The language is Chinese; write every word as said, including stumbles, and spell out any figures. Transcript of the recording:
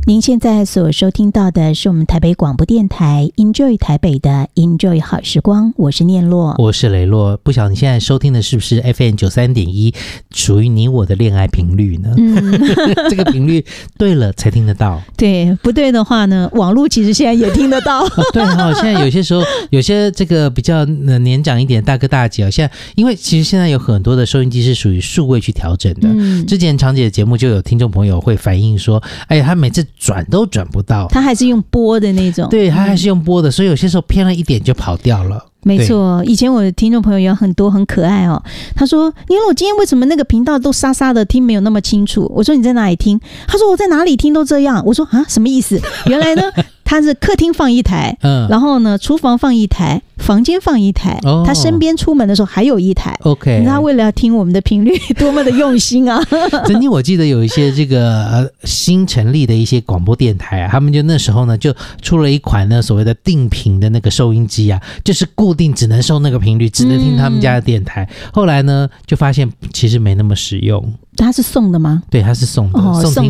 您现在所收听到的是我们台北广播电台 Enjoy 台北的 Enjoy 好时光，我是念洛， 我是雷洛。不晓得你现在收听的是不是 F M 九十三点一，属于你我的恋爱频率呢？嗯，这个频率对了才听得到， 对，不对的话呢，网络其实现在也听得到。 哦、对哈、哦，现在有些时候有些这个比较年长一点大哥大姐哦，现在因为其实现在有很多的收音机是属于数位去调整的。嗯，之前长姐的节目就有听众朋友会反映说，哎，他每次转都转不到， 他还是用播的那种， 对，他还是用播的，所以有些时候偏了一点就跑掉了。 没错，以前我的听众朋友有很多很可爱哦。他说：“念洛，今天为什么那个频道都沙沙的听没有那么清楚？”我说：“你在哪里听？”他说：“我在哪里听都这样。”我说：“啊，什么意思？”原来呢，他是客厅放一台，嗯，然后呢，厨房放一台，房间放一台，哦、他身边出门的时候还有一台。OK， 他为了要听我们的频率，多么的用心啊！ 曾经我记得有一些这个、呃、新成立的一些广播电台啊，他们就那时候呢就出了一款呢所谓的定频的那个收音机啊，就是固定只能收那个频率，只能听他们家的电台。嗯、后来呢，就发现其实没那么实用。 它是送的吗？ 对，它是送的，哦、送听